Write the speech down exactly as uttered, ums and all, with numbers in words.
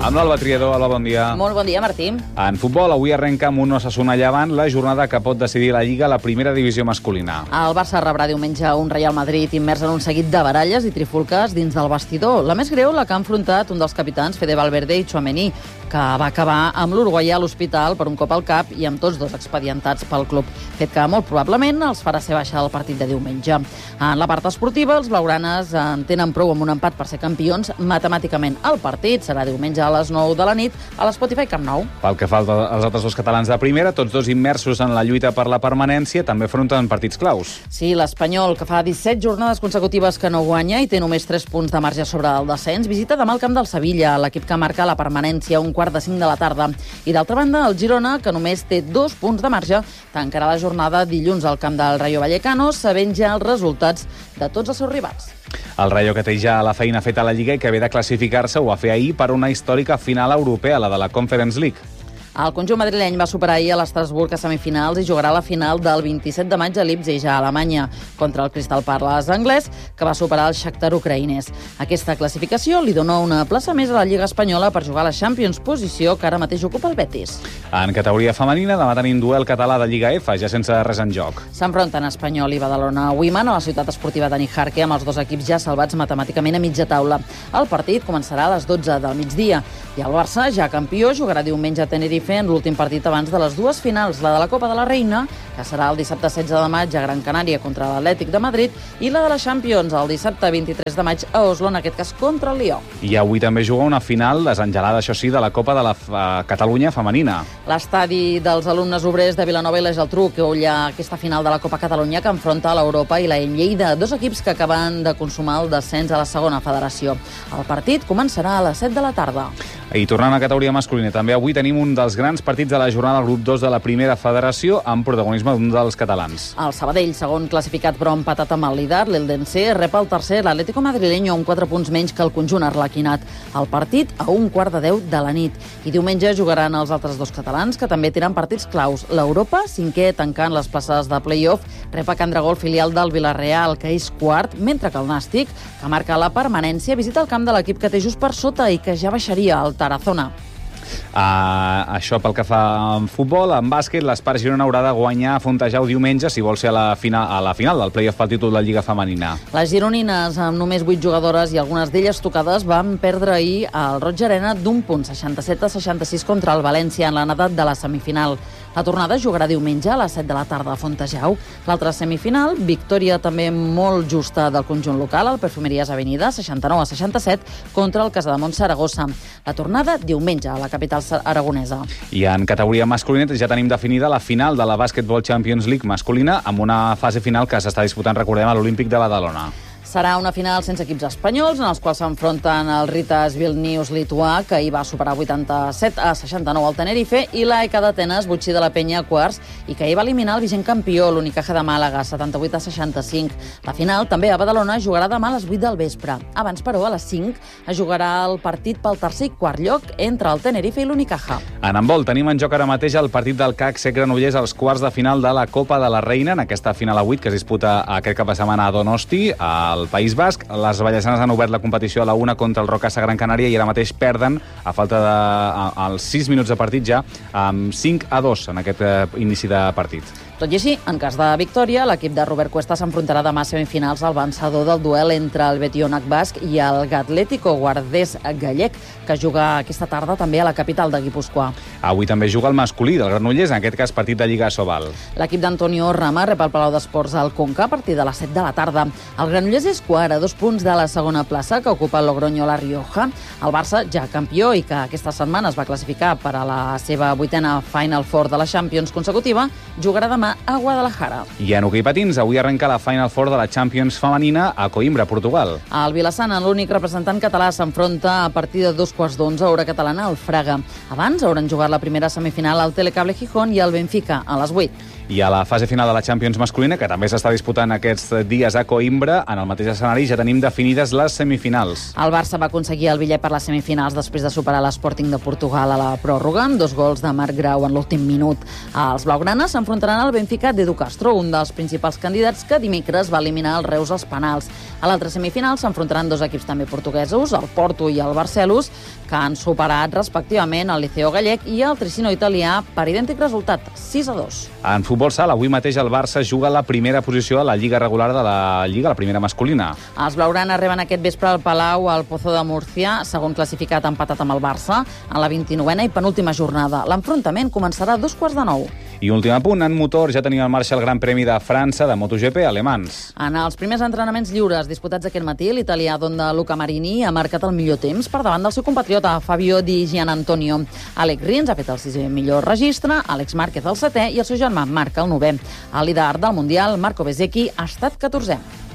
Amb l'Alba Triador. Alba, bon dia. Molt bon dia, Martí. En futbol, avui arrenca amb un Osasuna Llevant la jornada que pot decidir la Lliga a la primera divisió masculina. El Barça rebrà diumenge un Real Madrid immers en un seguit de baralles i trifulques dins del vestidor. La més greu, la que ha enfrontat un dels capitans, Fede Valverde i Tchouaméni, que va acabar amb l'uruguaià a l'hospital per un cop al cap i amb tots dos expedientats pel club, fet que molt probablement els farà ser baixar el partit de diumenge. En la part esportiva, els blaugranes en tenen prou amb un empat per ser campions matemàticament. El partit serà diumenge a les nou de la nit a l'Spotify Camp Nou. Pel que fa als altres dos catalans de primera, tots dos immersos en la lluita per la permanència, també afronten partits claus. Sí, l'Espanyol, que fa disset jornades consecutives que no guanya i té només tres punts de marge sobre el descens, visita demà el camp del Sevilla, l'equip que marca la permanència un quart de cinc de la tarda. I d'altra banda, el Girona, que només té dos punts de marge, tancarà la jornada dilluns al camp del Rayo Vallecano, sabent ja els resultats de tots els seus rivals. El Rayo, que té ja la feina feta a la Lliga i que ve de classificar-se, ho va fer ahir per una històrica final europea, la de la Conference League. El conjunt madrileny va superar ahir a l'Estrasburg a semifinals i jugarà la final del vint-i-set de maig a Leipzig, a Alemanya, contra el Crystal Palace anglès, que va superar el Shakhtar ucraïnès. Aquesta classificació li dona una plaça més a la Lliga espanyola per jugar a la Champions, posició que ara mateix ocupa el Betis. En categoria femenina, demà tenim duel català de Lliga F, ja sense res en joc. S'enfronten Espanyol i Badalona Women a la ciutat esportiva de Nijarque, amb els dos equips ja salvats matemàticament a mitja taula. El partit començarà a les dotze del migdia i el Barça, ja campió, jugarà diumenge a Tenerife en l'últim partit abans de les dues finals, la de la Copa de la Reina, que serà el dissabte setze de maig a Gran Canària contra l'Atlètic de Madrid, i la de la Champions, el dissabte vint-i-tres de maig a Oslo, en aquest cas contra el Lió. I avui també juga una final desengelada, això sí, de la Copa de la uh, Catalunya femenina. L'estadi dels alumnes obrers de Vilanova i la Geltrú, que ulla aquesta final de la Copa Catalunya que enfronta l'Europa i la Lleida, dos equips que acaben de consumar el descens a la segona federació. El partit començarà a les set de la tarda. I tornant a categoria masculina, també avui tenim un dels grans partits de la jornada al grup dos de la primera federació amb protagonisme d'un dels catalans. El Sabadell, segon classificat però empatat amb el líder, l'Eldense, rep el tercer, l'Atlético Madrileño, amb quatre punts menys que el conjunt arlequinat. El partit a un quart de deu de la nit. I diumenge jugaran els altres dos catalans, que també tenen partits claus. L'Europa, cinquè, tancant les places de play-off, rep a Can Dragó, el filial del Villarreal, que és quart, mentre que el Nàstic, que marca la permanència, visita el camp de l'equip que té just per sota i que ja baixaria al Tarazona. Uh, això pel que fa en futbol. En bàsquet, l'Espar Girona haurà de guanyar a Fontejau diumenge si vol ser a la, final, a la final del play-off pel títol de Lliga Femenina. Les gironines, amb només vuit jugadores i algunes d'elles tocades, van perdre ahir al Roig Arena d'un punt, seixanta-set a seixanta-sis contra el València en l'anada de la semifinal. La tornada jugarà diumenge a les set de la tarda a Fontejau. L'altra semifinal, victòria també molt justa del conjunt local, el Perfumeries Avenida, seixanta-nou a seixanta-set, contra el Casademont Saragossa. La tornada diumenge a la capital aragonesa. I en categoria masculina ja tenim definida la final de la Basketball Champions League masculina amb una fase final que s'està disputant, recordem, a l'Olímpic de Badalona. Serà una final sense equips espanyols, en els quals s'enfronten el Ritas Vilnius lituà, que hi va superar vuitanta-set a seixanta-nou al Tenerife, i l'A E K d'Atenes, Butxí de la Penya a quarts, i que hi va eliminar el vigent campió, l'Unicaja de Màlaga, setanta-vuit a seixanta-cinc. La final, també a Badalona, jugarà demà a les vuit del vespre. Abans, però, a les cinc, es jugarà el partit pel tercer i quart lloc entre el Tenerife i l'Unicaja. En handbol, tenim en joc ara mateix el partit del C A C Granollers als quarts de final de la Copa de la Reina, en aquesta final a vuit que es disputa aquest cap de setmana a Donosti, al País Basc. Les vallesanes han obert la competició a la una contra el Rocasa Gran Canària i ara mateix perden, a falta de a, als sis minuts de partit ja, amb cinc a dos en aquest eh, inici de partit. Tot i així, en cas de victòria, l'equip de Robert Cuesta s'enfrontarà demà a semifinals al vencedor del duel entre el Betionac basc i el Gatlético Guardés gallec, que juga aquesta tarda també a la capital de Guipúscoa. Avui també juga el masculí del Granollers, en aquest cas partit de Lliga Sobal. L'equip d'Antonio Rama rep el Palau d'Esports al Conca a partir de les set de la tarda. El Granollers és quart a dos punts de la segona plaça que ocupa el Logroño La Rioja. El Barça, ja campió i que aquesta setmana es va classificar per a la seva vuitena Final Four de la Champions consecutiva, jugarà demà a Guadalajara. I en hoquei patins, avui arrenca la Final Four de la Champions femenina a Coimbra, Portugal. El Vilassana, l'únic representant català, s'enfronta a partir de dos quarts d'onze hora catalana al Fraga. Abans hauran jugat la primera semifinal al Telecable Gijón i el Benfica a les vuit. I a la fase final de la Champions masculina, que també s'està disputant aquests dies a Coimbra, en el mateix escenari ja tenim definides les semifinals. El Barça va aconseguir el bitllet per les semifinals després de superar l'Sporting de Portugal a la pròrroga, amb dos gols de Marc Grau en l'últim minut. Els blaugranes s'enfrontaran al Benfica d'Edu Castro, un dels principals candidats que dimecres va eliminar el Reus als penals. A l'altra semifinal s'enfrontaran dos equips també portuguesos, el Porto i el Barcelos, que han superat respectivament el Liceo gallec i el Tricino italià per idèntic resultat, sis a dos. En futbol sala, avui mateix el Barça juga la primera posició a la Lliga regular de la Lliga, la primera masculina. Els blaugranes reben aquest vespre al Palau al Pozo de Múrcia, segon classificat empatat amb el Barça, en la vint-i-novena i penúltima jornada. L'enfrontament començarà a dos quarts de nou. I últim apunt, en motor ja tenim en marxa el Gran Premi de França de MotoGP alemans. En els primers entrenaments lliures disputats aquest matí, l'italià Donda Luca Marini ha marcat el millor temps per davant del seu compatriota Fabio Di Gianantonio. Alex Rins ha fet el sisè millor registre, Àlex Márquez el setè i el seu germà marca el novè. El líder del Mundial, Marco Bezzecchi, ha estat catorzè.